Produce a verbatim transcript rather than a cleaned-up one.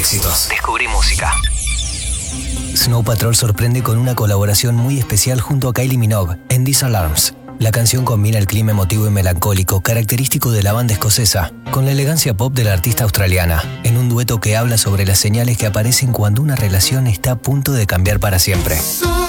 éxitos. Descubrí música. Snow Patrol sorprende con una colaboración muy especial junto a Kylie Minogue en These Alarms. La canción combina el clima emotivo y melancólico característico de la banda escocesa con la elegancia pop de la artista australiana, en un dueto que habla sobre las señales que aparecen cuando una relación está a punto de cambiar para siempre.